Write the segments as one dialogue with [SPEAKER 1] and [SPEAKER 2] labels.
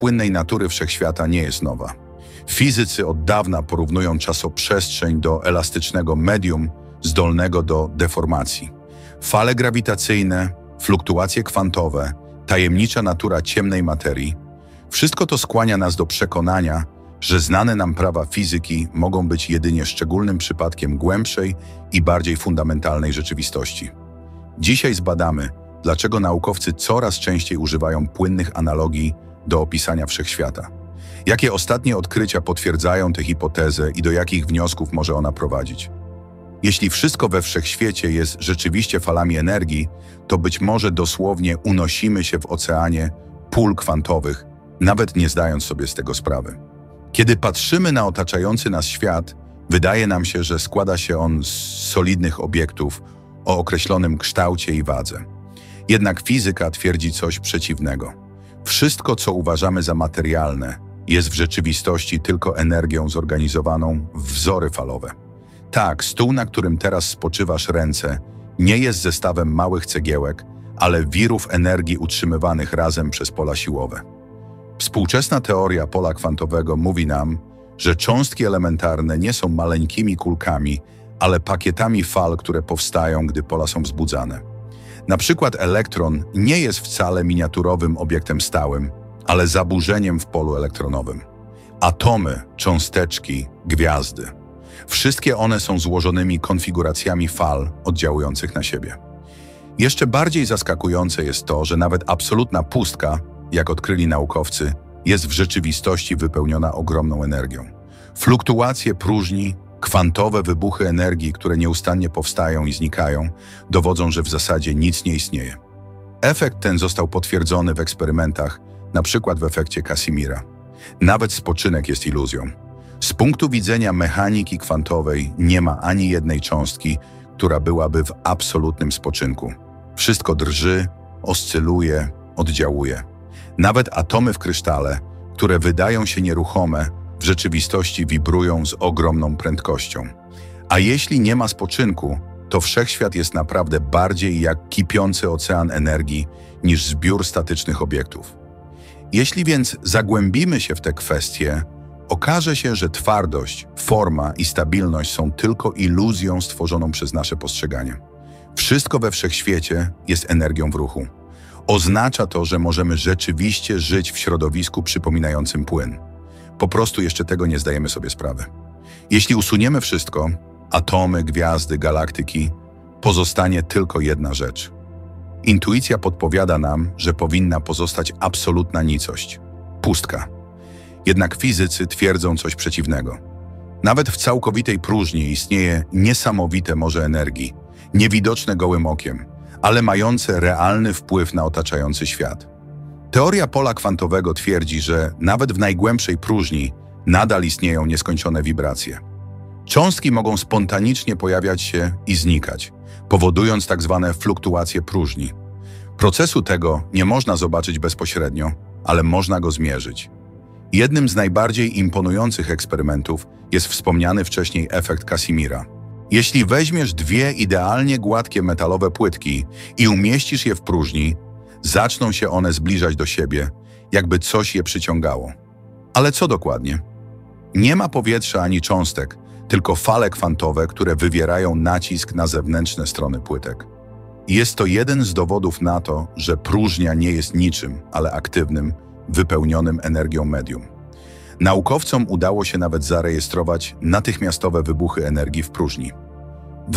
[SPEAKER 1] płynnej natury wszechświata nie jest nowa. Fizycy od dawna porównują czasoprzestrzeń do elastycznego medium zdolnego do deformacji. Fale grawitacyjne, fluktuacje kwantowe, tajemnicza natura ciemnej materii – wszystko to skłania nas do przekonania, że znane nam prawa fizyki mogą być jedynie szczególnym przypadkiem głębszej i bardziej fundamentalnej rzeczywistości. Dzisiaj zbadamy, dlaczego naukowcy coraz częściej używają płynnych analogii do opisania wszechświata. Jakie ostatnie odkrycia potwierdzają tę hipotezę i do jakich wniosków może ona prowadzić? Jeśli wszystko we wszechświecie jest rzeczywiście falami energii, to być może dosłownie unosimy się w oceanie pól kwantowych, nawet nie zdając sobie z tego sprawy. Kiedy patrzymy na otaczający nas świat, wydaje nam się, że składa się on z solidnych obiektów o określonym kształcie i wadze. Jednak fizyka twierdzi coś przeciwnego. Wszystko, co uważamy za materialne, jest w rzeczywistości tylko energią zorganizowaną w wzory falowe. Tak, stół, na którym teraz spoczywasz ręce, nie jest zestawem małych cegiełek, ale wirów energii utrzymywanych razem przez pola siłowe. Współczesna teoria pola kwantowego mówi nam, że cząstki elementarne nie są maleńkimi kulkami, ale pakietami fal, które powstają, gdy pola są wzbudzane. Na przykład elektron nie jest wcale miniaturowym obiektem stałym, ale zaburzeniem w polu elektronowym. Atomy, cząsteczki, gwiazdy. Wszystkie one są złożonymi konfiguracjami fal oddziałujących na siebie. Jeszcze bardziej zaskakujące jest to, że nawet absolutna pustka, jak odkryli naukowcy, jest w rzeczywistości wypełniona ogromną energią. Fluktuacje próżni, kwantowe wybuchy energii, które nieustannie powstają i znikają, dowodzą, że w zasadzie nic nie istnieje. Efekt ten został potwierdzony w eksperymentach, na przykład w efekcie Casimira. Nawet spoczynek jest iluzją. Z punktu widzenia mechaniki kwantowej nie ma ani jednej cząstki, która byłaby w absolutnym spoczynku. Wszystko drży, oscyluje, oddziałuje. Nawet atomy w krysztale, które wydają się nieruchome, w rzeczywistości wibrują z ogromną prędkością. A jeśli nie ma spoczynku, to wszechświat jest naprawdę bardziej jak kipiący ocean energii niż zbiór statycznych obiektów. Jeśli więc zagłębimy się w te kwestie, okaże się, że twardość, forma i stabilność są tylko iluzją stworzoną przez nasze postrzeganie. Wszystko we wszechświecie jest energią w ruchu. Oznacza to, że możemy rzeczywiście żyć w środowisku przypominającym płyn. Po prostu jeszcze tego nie zdajemy sobie sprawy. Jeśli usuniemy wszystko, atomy, gwiazdy, galaktyki, pozostanie tylko jedna rzecz. Intuicja podpowiada nam, że powinna pozostać absolutna nicość. Pustka. Jednak fizycy twierdzą coś przeciwnego. Nawet w całkowitej próżni istnieje niesamowite morze energii, niewidoczne gołym okiem, ale mające realny wpływ na otaczający świat. Teoria pola kwantowego twierdzi, że nawet w najgłębszej próżni nadal istnieją nieskończone wibracje. Cząstki mogą spontanicznie pojawiać się i znikać, powodując tak zwane fluktuacje próżni. Procesu tego nie można zobaczyć bezpośrednio, ale można go zmierzyć. Jednym z najbardziej imponujących eksperymentów jest wspomniany wcześniej efekt Casimira. Jeśli weźmiesz dwie idealnie gładkie metalowe płytki i umieścisz je w próżni, zaczną się one zbliżać do siebie, jakby coś je przyciągało. Ale co dokładnie? Nie ma powietrza ani cząstek, tylko fale kwantowe, które wywierają nacisk na zewnętrzne strony płytek. Jest to jeden z dowodów na to, że próżnia nie jest niczym, ale aktywnym, wypełnionym energią medium. Naukowcom udało się nawet zarejestrować natychmiastowe wybuchy energii w próżni. W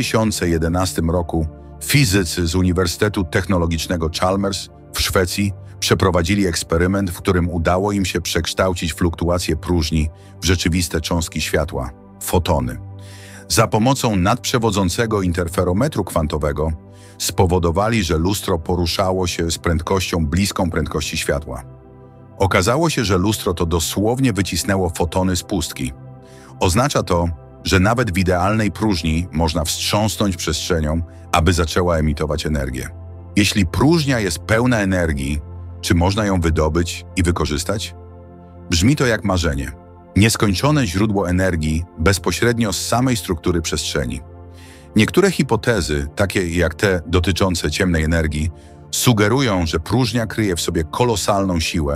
[SPEAKER 1] 2011 roku fizycy z Uniwersytetu Technologicznego Chalmers w Szwecji przeprowadzili eksperyment, w którym udało im się przekształcić fluktuacje próżni w rzeczywiste cząstki światła, fotony. Za pomocą nadprzewodzącego interferometru kwantowego spowodowali, że lustro poruszało się z prędkością bliską prędkości światła. Okazało się, że lustro to dosłownie wycisnęło fotony z pustki. Oznacza to, że nawet w idealnej próżni można wstrząsnąć przestrzenią, aby zaczęła emitować energię. Jeśli próżnia jest pełna energii, czy można ją wydobyć i wykorzystać? Brzmi to jak marzenie. Nieskończone źródło energii bezpośrednio z samej struktury przestrzeni. Niektóre hipotezy, takie jak te dotyczące ciemnej energii, sugerują, że próżnia kryje w sobie kolosalną siłę,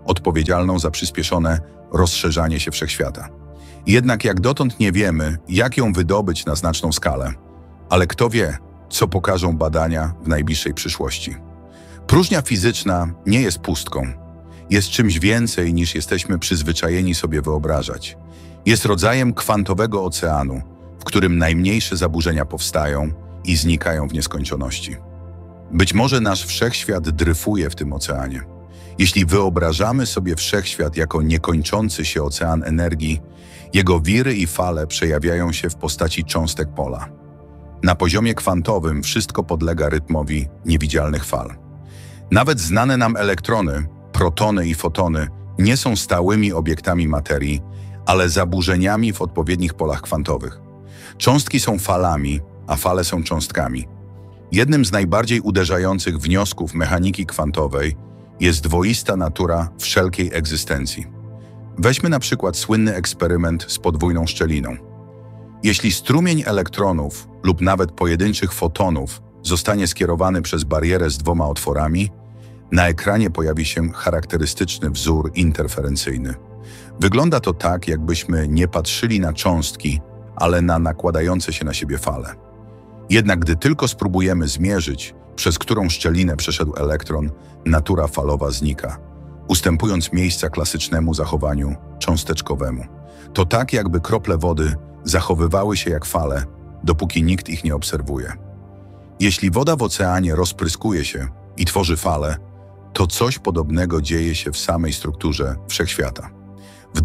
[SPEAKER 1] odpowiedzialną za przyspieszone rozszerzanie się wszechświata. Jednak jak dotąd nie wiemy, jak ją wydobyć na znaczną skalę, ale kto wie, co pokażą badania w najbliższej przyszłości. Próżnia fizyczna nie jest pustką. Jest czymś więcej niż jesteśmy przyzwyczajeni sobie wyobrażać. Jest rodzajem kwantowego oceanu, w którym najmniejsze zaburzenia powstają i znikają w nieskończoności. Być może nasz wszechświat dryfuje w tym oceanie. Jeśli wyobrażamy sobie wszechświat jako niekończący się ocean energii, jego wiry i fale przejawiają się w postaci cząstek pola. Na poziomie kwantowym wszystko podlega rytmowi niewidzialnych fal. Nawet znane nam elektrony, protony i fotony nie są stałymi obiektami materii, ale zaburzeniami w odpowiednich polach kwantowych. Cząstki są falami, a fale są cząstkami. Jednym z najbardziej uderzających wniosków mechaniki kwantowej jest dwoista natura wszelkiej egzystencji. Weźmy na przykład słynny eksperyment z podwójną szczeliną. Jeśli strumień elektronów lub nawet pojedynczych fotonów zostanie skierowany przez barierę z dwoma otworami, na ekranie pojawi się charakterystyczny wzór interferencyjny. Wygląda to tak, jakbyśmy nie patrzyli na cząstki, ale na nakładające się na siebie fale. Jednak gdy tylko spróbujemy zmierzyć, przez którą szczelinę przeszedł elektron, natura falowa znika, ustępując miejsca klasycznemu zachowaniu cząsteczkowemu. To tak, jakby krople wody zachowywały się jak fale, dopóki nikt ich nie obserwuje. Jeśli woda w oceanie rozpryskuje się i tworzy fale, to coś podobnego dzieje się w samej strukturze wszechświata. W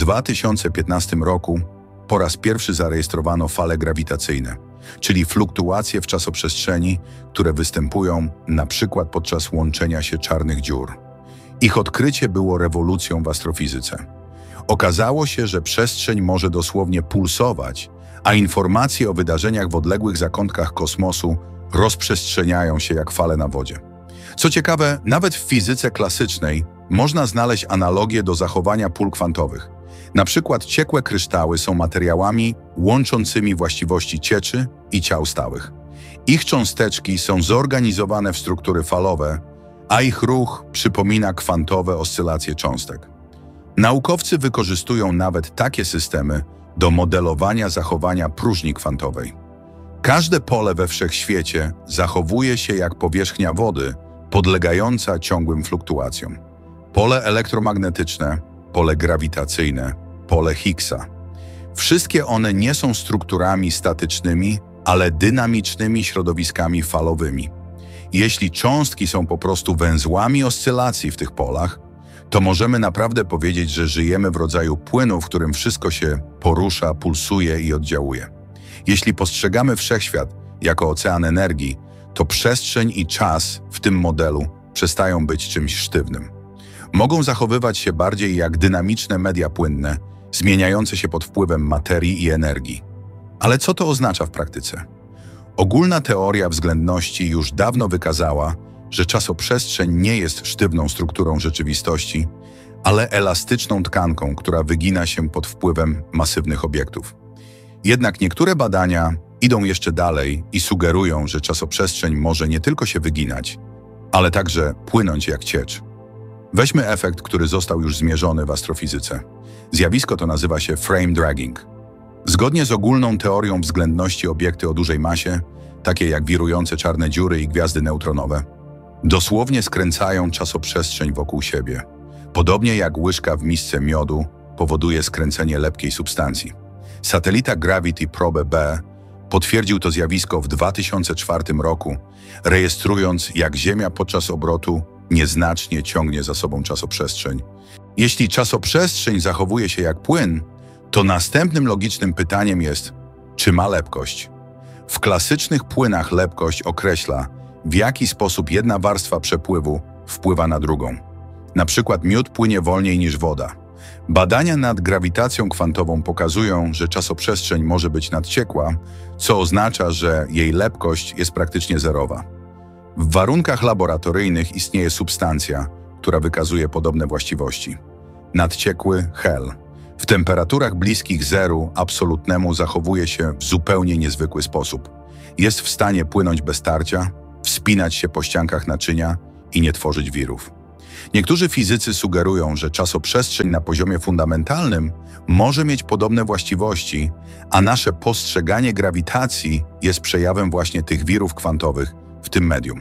[SPEAKER 1] 2015 roku po raz pierwszy zarejestrowano fale grawitacyjne, czyli fluktuacje w czasoprzestrzeni, które występują na przykład podczas łączenia się czarnych dziur. Ich odkrycie było rewolucją w astrofizyce. Okazało się, że przestrzeń może dosłownie pulsować, a informacje o wydarzeniach w odległych zakątkach kosmosu rozprzestrzeniają się jak fale na wodzie. Co ciekawe, nawet w fizyce klasycznej można znaleźć analogię do zachowania pól kwantowych. Na przykład ciekłe kryształy są materiałami łączącymi właściwości cieczy i ciał stałych. Ich cząsteczki są zorganizowane w struktury falowe, a ich ruch przypomina kwantowe oscylacje cząstek. Naukowcy wykorzystują nawet takie systemy do modelowania zachowania próżni kwantowej. Każde pole we wszechświecie zachowuje się jak powierzchnia wody, podlegająca ciągłym fluktuacjom. Pole elektromagnetyczne, pole grawitacyjne, pole Higgsa. Wszystkie one nie są strukturami statycznymi, ale dynamicznymi środowiskami falowymi. Jeśli cząstki są po prostu węzłami oscylacji w tych polach, to możemy naprawdę powiedzieć, że żyjemy w rodzaju płynu, w którym wszystko się porusza, pulsuje i oddziałuje. Jeśli postrzegamy wszechświat jako ocean energii, to przestrzeń i czas w tym modelu przestają być czymś sztywnym. Mogą zachowywać się bardziej jak dynamiczne media płynne, zmieniające się pod wpływem materii i energii. Ale co to oznacza w praktyce? Ogólna teoria względności już dawno wykazała, że czasoprzestrzeń nie jest sztywną strukturą rzeczywistości, ale elastyczną tkanką, która wygina się pod wpływem masywnych obiektów. Jednak niektóre badania idą jeszcze dalej i sugerują, że czasoprzestrzeń może nie tylko się wyginać, ale także płynąć jak ciecz. Weźmy efekt, który został już zmierzony w astrofizyce. Zjawisko to nazywa się frame dragging. Zgodnie z ogólną teorią względności obiekty o dużej masie, takie jak wirujące czarne dziury i gwiazdy neutronowe, dosłownie skręcają czasoprzestrzeń wokół siebie. Podobnie jak łyżka w misce miodu powoduje skręcenie lepkiej substancji. Satelita Gravity Probe B potwierdził to zjawisko w 2004 roku, rejestrując, jak Ziemia podczas obrotu nieznacznie ciągnie za sobą czasoprzestrzeń. Jeśli czasoprzestrzeń zachowuje się jak płyn, to następnym logicznym pytaniem jest, czy ma lepkość? W klasycznych płynach lepkość określa, w jaki sposób jedna warstwa przepływu wpływa na drugą. Na przykład miód płynie wolniej niż woda. Badania nad grawitacją kwantową pokazują, że czasoprzestrzeń może być nadciekła, co oznacza, że jej lepkość jest praktycznie zerowa. W warunkach laboratoryjnych istnieje substancja, która wykazuje podobne właściwości. Nadciekły hel. W temperaturach bliskich zeru absolutnemu zachowuje się w zupełnie niezwykły sposób. Jest w stanie płynąć bez tarcia, wspinać się po ściankach naczynia i nie tworzyć wirów. Niektórzy fizycy sugerują, że czasoprzestrzeń na poziomie fundamentalnym może mieć podobne właściwości, a nasze postrzeganie grawitacji jest przejawem właśnie tych wirów kwantowych w tym medium.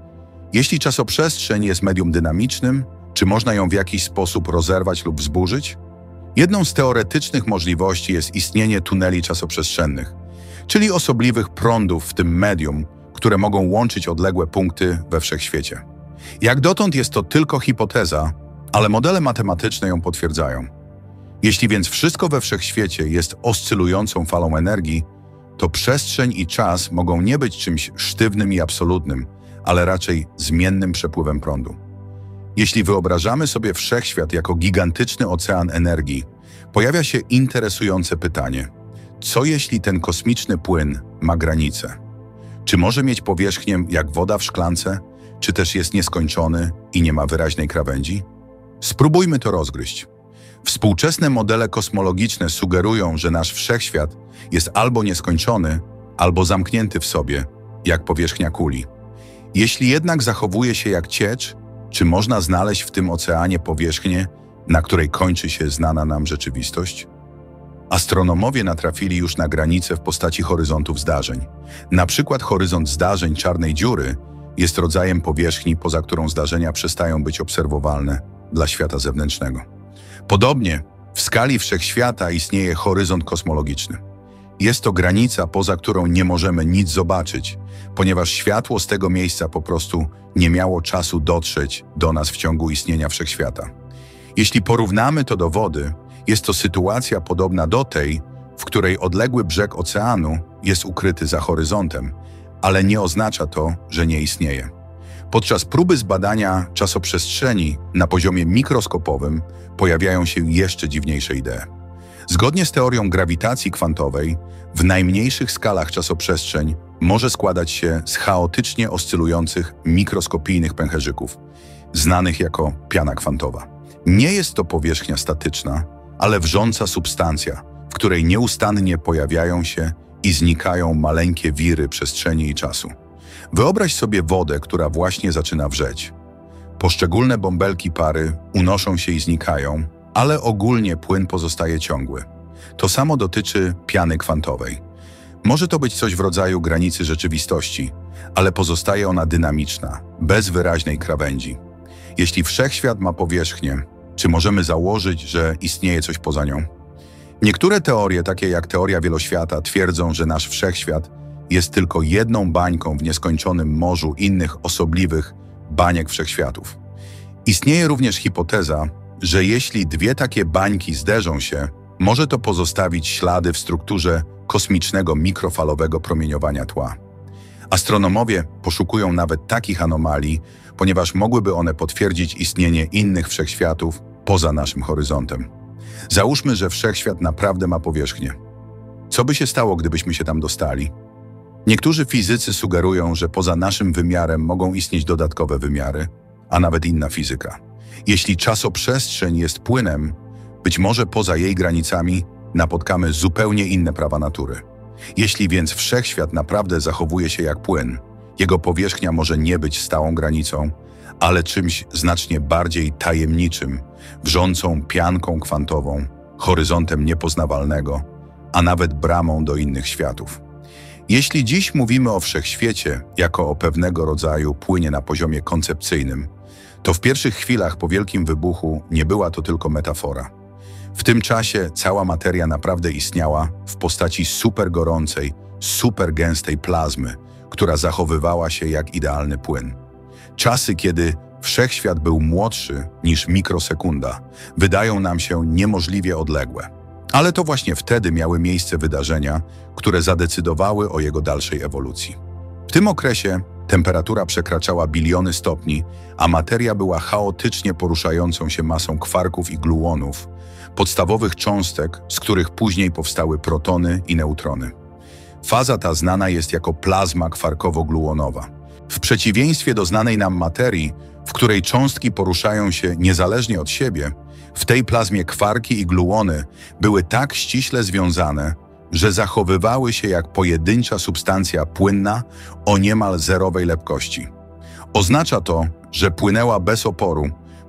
[SPEAKER 1] Jeśli czasoprzestrzeń jest medium dynamicznym, czy można ją w jakiś sposób rozerwać lub wzburzyć? Jedną z teoretycznych możliwości jest istnienie tuneli czasoprzestrzennych, czyli osobliwych prądów w tym medium, które mogą łączyć odległe punkty we wszechświecie. Jak dotąd jest to tylko hipoteza, ale modele matematyczne ją potwierdzają. Jeśli więc wszystko we wszechświecie jest oscylującą falą energii, to przestrzeń i czas mogą nie być czymś sztywnym i absolutnym, ale raczej zmiennym przepływem prądu. Jeśli wyobrażamy sobie wszechświat jako gigantyczny ocean energii, pojawia się interesujące pytanie: co jeśli ten kosmiczny płyn ma granice? Czy może mieć powierzchnię jak woda w szklance, czy też jest nieskończony i nie ma wyraźnej krawędzi? Spróbujmy to rozgryźć. Współczesne modele kosmologiczne sugerują, że nasz wszechświat jest albo nieskończony, albo zamknięty w sobie, jak powierzchnia kuli. Jeśli jednak zachowuje się jak ciecz, czy można znaleźć w tym oceanie powierzchnię, na której kończy się znana nam rzeczywistość? Astronomowie natrafili już na granice w postaci horyzontów zdarzeń. Na przykład horyzont zdarzeń czarnej dziury jest rodzajem powierzchni, poza którą zdarzenia przestają być obserwowalne dla świata zewnętrznego. Podobnie w skali wszechświata istnieje horyzont kosmologiczny. Jest to granica, poza którą nie możemy nic zobaczyć, ponieważ światło z tego miejsca po prostu nie miało czasu dotrzeć do nas w ciągu istnienia wszechświata. Jeśli porównamy to do wody, jest to sytuacja podobna do tej, w której odległy brzeg oceanu jest ukryty za horyzontem, ale nie oznacza to, że nie istnieje. Podczas próby zbadania czasoprzestrzeni na poziomie mikroskopowym pojawiają się jeszcze dziwniejsze idee. Zgodnie z teorią grawitacji kwantowej, w najmniejszych skalach czasoprzestrzeń może składać się z chaotycznie oscylujących mikroskopijnych pęcherzyków, znanych jako piana kwantowa. Nie jest to powierzchnia statyczna, ale wrząca substancja, w której nieustannie pojawiają się i znikają maleńkie wiry przestrzeni i czasu. Wyobraź sobie wodę, która właśnie zaczyna wrzeć. Poszczególne bąbelki pary unoszą się i znikają, ale ogólnie płyn pozostaje ciągły. To samo dotyczy piany kwantowej. Może to być coś w rodzaju granicy rzeczywistości, ale pozostaje ona dynamiczna, bez wyraźnej krawędzi. Jeśli wszechświat ma powierzchnię, czy możemy założyć, że istnieje coś poza nią? Niektóre teorie, takie jak teoria wieloświata, twierdzą, że nasz wszechświat jest tylko jedną bańką w nieskończonym morzu innych osobliwych baniek wszechświatów. Istnieje również hipoteza, że jeśli dwie takie bańki zderzą się, może to pozostawić ślady w strukturze kosmicznego mikrofalowego promieniowania tła. Astronomowie poszukują nawet takich anomalii, ponieważ mogłyby one potwierdzić istnienie innych wszechświatów poza naszym horyzontem. Załóżmy, że wszechświat naprawdę ma powierzchnię. Co by się stało, gdybyśmy się tam dostali? Niektórzy fizycy sugerują, że poza naszym wymiarem mogą istnieć dodatkowe wymiary, a nawet inna fizyka. Jeśli czasoprzestrzeń jest płynem, być może poza jej granicami napotkamy zupełnie inne prawa natury. Jeśli więc wszechświat naprawdę zachowuje się jak płyn, jego powierzchnia może nie być stałą granicą, ale czymś znacznie bardziej tajemniczym, wrzącą pianką kwantową, horyzontem niepoznawalnego, a nawet bramą do innych światów. Jeśli dziś mówimy o wszechświecie jako o pewnego rodzaju płynie na poziomie koncepcyjnym, to w pierwszych chwilach po Wielkim Wybuchu nie była to tylko metafora. W tym czasie cała materia naprawdę istniała w postaci super gorącej, super gęstej plazmy, która zachowywała się jak idealny płyn. Czasy, kiedy wszechświat był młodszy niż mikrosekunda, wydają nam się niemożliwie odległe. Ale to właśnie wtedy miały miejsce wydarzenia, które zadecydowały o jego dalszej ewolucji. W tym okresie temperatura przekraczała biliony stopni, a materia była chaotycznie poruszającą się masą kwarków i gluonów, podstawowych cząstek, z których później powstały protony i neutrony. Faza ta znana jest jako plazma kwarkowo-gluonowa. W przeciwieństwie do znanej nam materii, w której cząstki poruszają się niezależnie od siebie, w tej plazmie kwarki i gluony były tak ściśle związane, że zachowywały się jak pojedyncza substancja płynna o niemal zerowej lepkości. Oznacza to, że płynęła bez oporu,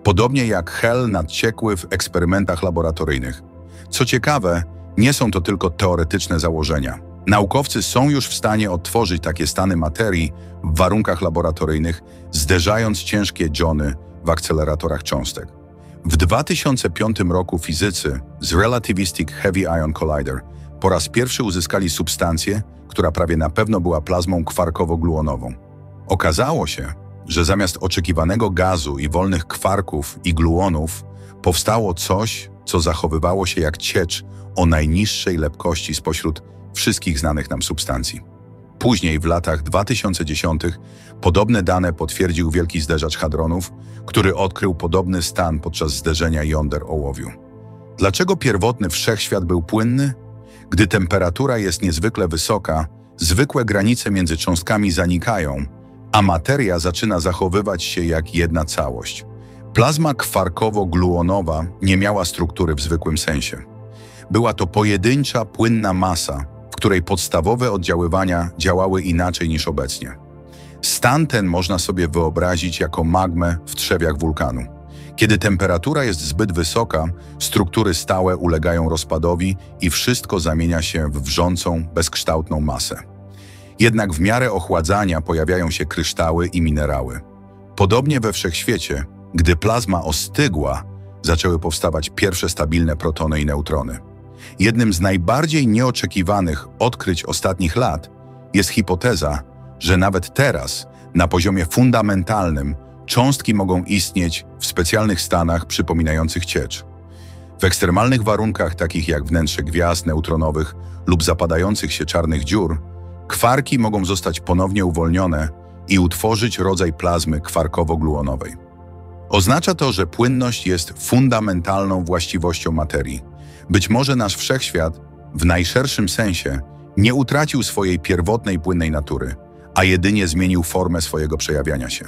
[SPEAKER 1] Podobnie jak hel nadciekły w eksperymentach laboratoryjnych. Co ciekawe, nie są to tylko teoretyczne założenia. Naukowcy są już w stanie odtworzyć takie stany materii w warunkach laboratoryjnych, zderzając ciężkie jony w akceleratorach cząstek. W 2005 roku fizycy z Relativistic Heavy Ion Collider po raz pierwszy uzyskali substancję, która prawie na pewno była plazmą kwarkowo-gluonową. Okazało się, że zamiast oczekiwanego gazu i wolnych kwarków i gluonów powstało coś, co zachowywało się jak ciecz o najniższej lepkości spośród wszystkich znanych nam substancji. Później, w latach 2010, podobne dane potwierdził wielki zderzacz hadronów, który odkrył podobny stan podczas zderzenia jąder ołowiu. Dlaczego pierwotny wszechświat był płynny? Gdy temperatura jest niezwykle wysoka, zwykłe granice między cząstkami zanikają, a materia zaczyna zachowywać się jak jedna całość. Plazma kwarkowo-gluonowa nie miała struktury w zwykłym sensie. Była to pojedyncza, płynna masa, w której podstawowe oddziaływania działały inaczej niż obecnie. Stan ten można sobie wyobrazić jako magmę w trzewiach wulkanu. Kiedy temperatura jest zbyt wysoka, struktury stałe ulegają rozpadowi i wszystko zamienia się w wrzącą, bezkształtną masę. Jednak w miarę ochładzania pojawiają się kryształy i minerały. Podobnie we wszechświecie, gdy plazma ostygła, zaczęły powstawać pierwsze stabilne protony i neutrony. Jednym z najbardziej nieoczekiwanych odkryć ostatnich lat jest hipoteza, że nawet teraz, na poziomie fundamentalnym, cząstki mogą istnieć w specjalnych stanach przypominających ciecz. W ekstremalnych warunkach, takich jak wnętrze gwiazd neutronowych lub zapadających się czarnych dziur, kwarki mogą zostać ponownie uwolnione i utworzyć rodzaj plazmy kwarkowo-gluonowej. Oznacza to, że płynność jest fundamentalną właściwością materii. Być może nasz wszechświat, w najszerszym sensie, nie utracił swojej pierwotnej płynnej natury, a jedynie zmienił formę swojego przejawiania się.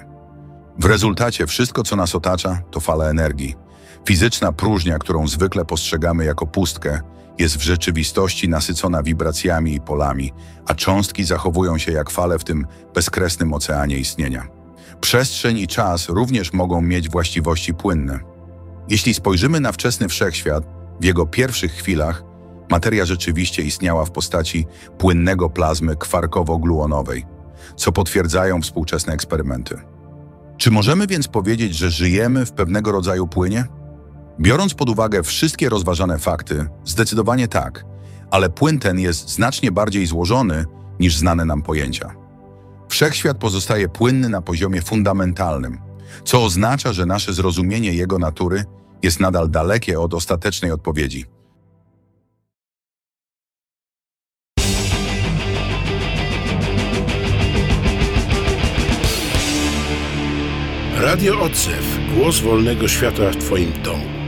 [SPEAKER 1] W rezultacie wszystko, co nas otacza, to fale energii. Fizyczna próżnia, którą zwykle postrzegamy jako pustkę, jest w rzeczywistości nasycona wibracjami i polami, a cząstki zachowują się jak fale w tym bezkresnym oceanie istnienia. Przestrzeń i czas również mogą mieć właściwości płynne. Jeśli spojrzymy na wczesny wszechświat, w jego pierwszych chwilach materia rzeczywiście istniała w postaci płynnego plazmy kwarkowo-gluonowej, co potwierdzają współczesne eksperymenty. Czy możemy więc powiedzieć, że żyjemy w pewnego rodzaju płynie? Biorąc pod uwagę wszystkie rozważane fakty, zdecydowanie tak, ale płyn ten jest znacznie bardziej złożony niż znane nam pojęcia. Wszechświat pozostaje płynny na poziomie fundamentalnym, co oznacza, że nasze zrozumienie jego natury jest nadal dalekie od ostatecznej odpowiedzi.
[SPEAKER 2] Radio Odzew. Głos wolnego świata w Twoim domu.